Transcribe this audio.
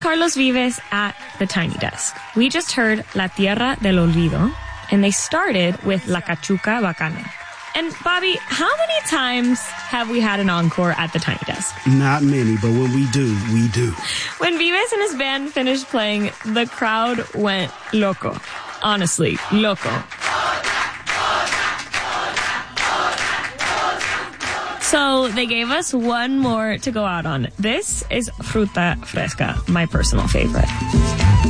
Carlos Vives at the Tiny Desk. We just heard La Tierra del Olvido, and they started with La Cachuca Bacana. And Bobby, how many times have we had an encore at the Tiny Desk? Not many, but when we do, we do. When Vives and his band finished playing, the crowd went loco. Honestly, loco. So they gave us one more to go out on. This is Fruta Fresca, my personal favorite.